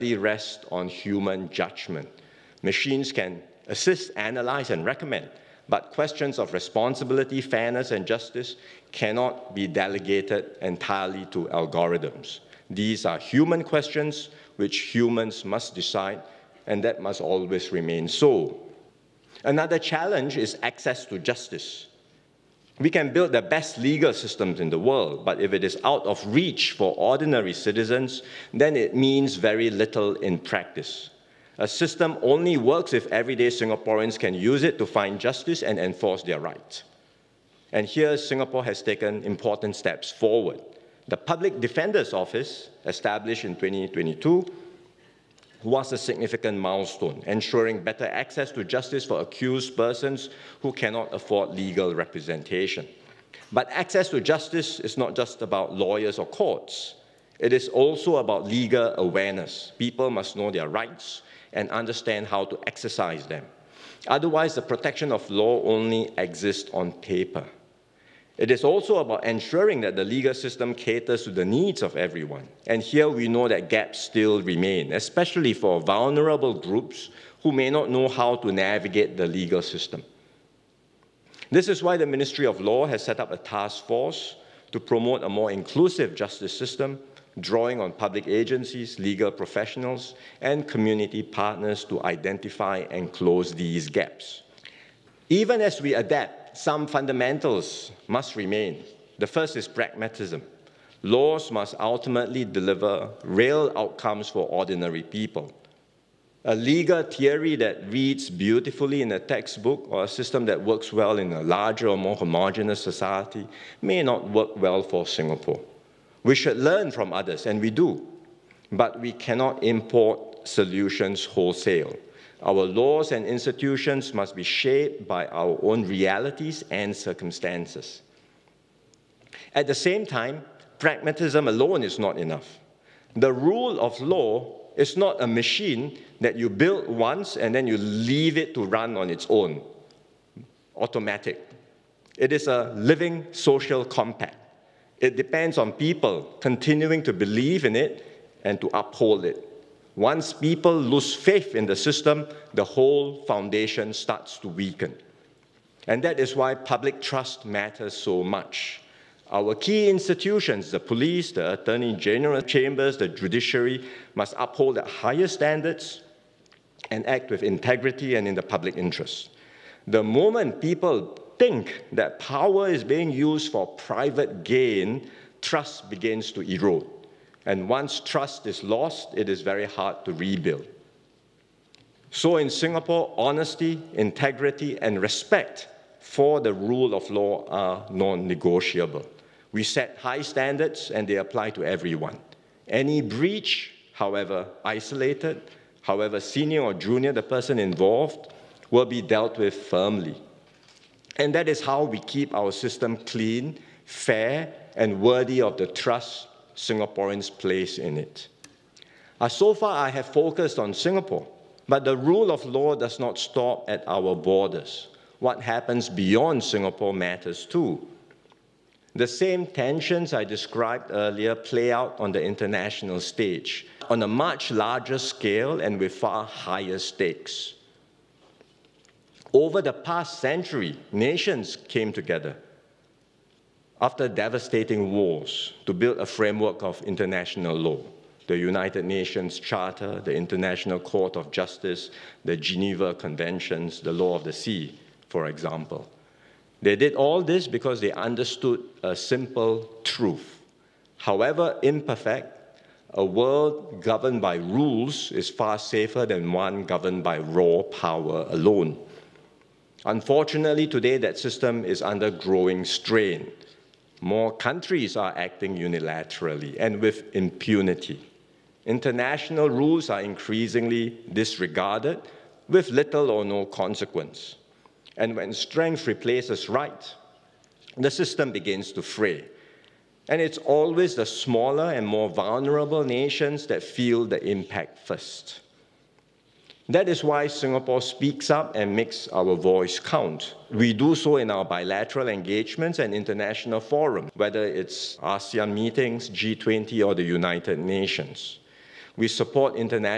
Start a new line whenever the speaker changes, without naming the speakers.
rest on human judgment. Machines can assist, analyze, and recommend, but questions of responsibility, fairness, and justice cannot be delegated entirely to algorithms. These are human questions which humans must decide, and that must always remain so. Another challenge is access to justice. We can build the best legal systems in the world, but if it is out of reach for ordinary citizens, then it means very little in practice. A system only works if everyday Singaporeans can use it to find justice and enforce their rights. And here, Singapore has taken important steps forward. The Public Defender's Office, established in 2022, was a significant milestone, ensuring better access to justice for accused persons who cannot afford legal representation. But access to justice is not just about lawyers or courts. It is also about legal awareness. People must know their rights and understand how to exercise them. Otherwise, the protection of law only exists on paper. It is also about ensuring that the legal system caters to the needs of everyone. And here we know that gaps still remain, especially for vulnerable groups who may not know how to navigate the legal system. This is why the Ministry of Law has set up a task force to promote a more inclusive justice system, drawing on public agencies, legal professionals, and community partners to identify and close these gaps. Even as we adapt, some fundamentals must remain. The first is pragmatism. Laws must ultimately deliver real outcomes for ordinary people. A legal theory that reads beautifully in a textbook or a system that works well in a larger or more homogeneous society may not work well for Singapore. We should learn from others, and we do, but we cannot import solutions wholesale. Our laws and institutions must be shaped by our own realities and circumstances. At the same time, pragmatism alone is not enough. The rule of law is not a machine that you build once and then you leave it to run on its own, automatic. It is a living social compact. It depends on people continuing to believe in it and to uphold it. Once people lose faith in the system, the whole foundation starts to weaken. And that is why public trust matters so much. Our key institutions, the police, the Attorney General chambers, the judiciary, must uphold the highest standards and act with integrity and in the public interest. The moment people think that power is being used for private gain, trust begins to erode. And once trust is lost, it is very hard to rebuild. So in Singapore, honesty, integrity, and respect for the rule of law are non-negotiable. We set high standards, and they apply to everyone. Any breach, however isolated, however senior or junior the person involved, will be dealt with firmly. And that is how we keep our system clean, fair, and worthy of the trust Singaporeans place in it. So far, I have focused on Singapore, but the rule of law does not stop at our borders. What happens beyond Singapore matters too. The same tensions I described earlier play out on the international stage, on a much larger scale and with far higher stakes. Over the past century, nations came together after devastating wars to build a framework of international law. The United Nations Charter, the International Court of Justice, the Geneva Conventions, the Law of the Sea, for example. They did all this because they understood a simple truth. However imperfect, a world governed by rules is far safer than one governed by raw power alone. Unfortunately, today that system is under growing strain. More countries are acting unilaterally and with impunity. International rules are increasingly disregarded with little or no consequence. And when strength replaces right, the system begins to fray. And it's always the smaller and more vulnerable nations that feel the impact first. That is why Singapore speaks up and makes our voice count. We do so in our bilateral engagements and international forums, whether it's ASEAN meetings, G20, or the United Nations. We support international